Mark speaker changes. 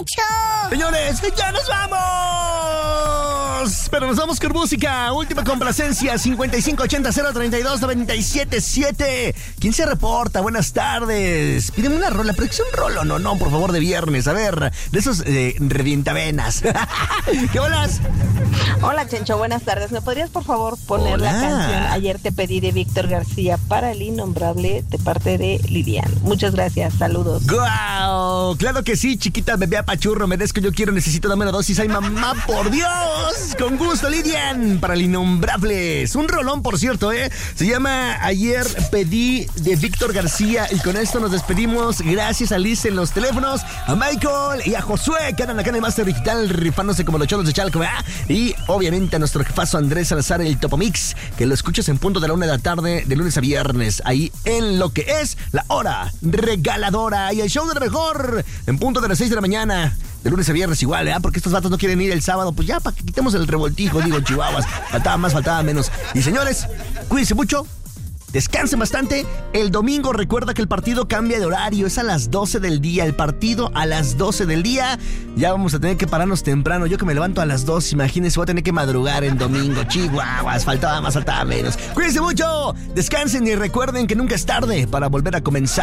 Speaker 1: Chucho.
Speaker 2: Señores, ya nos vamos. Pero nos vamos con música. Última complacencia, 5580-032-977. ¿Quién se reporta? Buenas tardes. Pídeme una rola, pero que sea un rolo, no, por favor, de viernes. A ver, de esos revientavenas. ¿Qué holas?
Speaker 3: Hola, Chencho, buenas tardes. ¿Me podrías, por favor, poner la canción Ayer te pedí de Víctor García para el innombrable de parte de Lidian? Muchas gracias, saludos.
Speaker 2: ¡Guau! Claro que sí, chiquita, bebé apachurro, merezco, yo quiero, necesito, dame una dosis. ¡Ay, mamá, por Dios! Con gusto, Lidian, para el innombrable. Es un rolón, por cierto, ¿eh? Se llama Ayer pedí de Víctor García. Y con esto nos despedimos. Gracias a Liz en los teléfonos, a Michael y a Josué, que andan acá en el Master Digital rifándose como los cholos de Chalco, ¿verdad? Y obviamente a nuestro jefazo Andrés Salazar, el Topomix, que lo escuchas en punto de la 1 de la tarde, de lunes a viernes, ahí en lo que es la hora regaladora. Y el show de lo mejor, en punto de las 6 de la mañana, de lunes a viernes igual, ¿eh? Porque estos vatos no quieren ir el sábado, pues ya, para que quitemos el revoltijo, digo, chihuahuas. Faltaba más, faltaba menos. Y señores, cuídense mucho. Descansen bastante. El domingo recuerda que el partido cambia de horario. Es a las 12 del día. El partido a las 12 del día. Ya vamos a tener que pararnos temprano. Yo que me levanto a las 2, imagínense, voy a tener que madrugar en domingo. Chihuahuas, faltaba más, faltaba menos. Cuídense mucho. Descansen y recuerden que nunca es tarde para volver a comenzar.